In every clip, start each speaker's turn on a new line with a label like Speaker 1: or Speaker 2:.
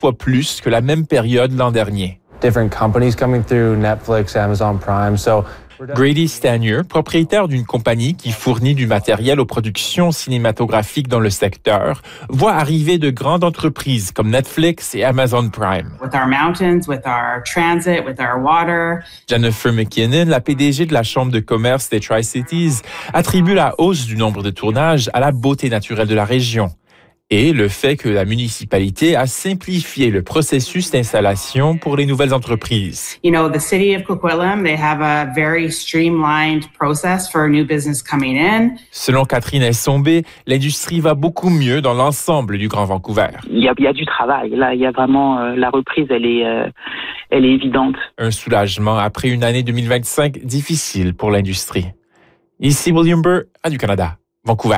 Speaker 1: fois plus que la même période l'an dernier.
Speaker 2: Different companies coming through, Netflix, Amazon Prime.
Speaker 1: Grady Stanier, propriétaire d'une compagnie qui fournit du matériel aux productions cinématographiques dans le secteur, voit arriver de grandes entreprises comme Netflix et Amazon Prime.
Speaker 3: With our mountains, with our transit, with our water.
Speaker 1: Jennifer McKinnon, la PDG de la Chambre de commerce des Tri-Cities, attribue la hausse du nombre de tournages à la beauté naturelle de la région et le fait que la municipalité a simplifié le processus d'installation pour les nouvelles entreprises.
Speaker 3: You know, the city of Coquitlam, they have a very streamlined process for new business coming in.
Speaker 1: Selon Catherine Essombé, l'industrie va beaucoup mieux dans l'ensemble du Grand Vancouver.
Speaker 4: Il y a du travail. Là, il y a vraiment la reprise, elle est évidente.
Speaker 1: Un soulagement après une année 2025 difficile pour l'industrie. Ici William Burr, Radio-Canada, Vancouver.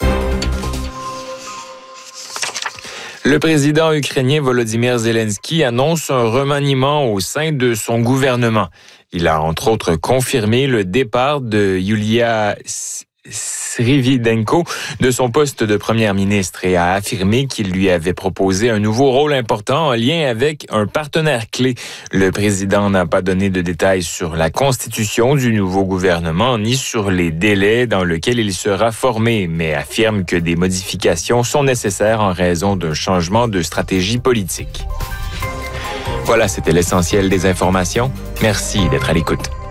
Speaker 5: Le président ukrainien Volodymyr Zelensky annonce un remaniement au sein de son gouvernement. Il a entre autres confirmé le départ de Yulia Sviridenko de son poste de première ministre et a affirmé qu'il lui avait proposé un nouveau rôle important en lien avec un partenaire clé. Le président n'a pas donné de détails sur la constitution du nouveau gouvernement ni sur les délais dans lesquels il sera formé, mais affirme que des modifications sont nécessaires en raison d'un changement de stratégie politique. Voilà, c'était l'essentiel des informations. Merci d'être à l'écoute.